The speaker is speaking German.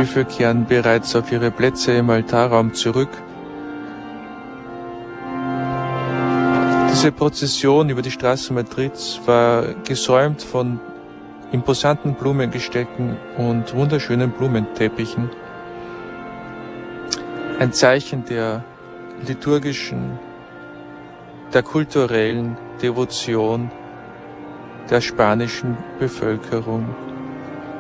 Schiffe kehren bereits auf ihre Plätze im Altarraum zurück. Diese Prozession über die Straßen Madrids war gesäumt von imposanten Blumengestecken und wunderschönen Blumenteppichen. Ein Zeichen der liturgischen, der kulturellen Devotion der spanischen Bevölkerung.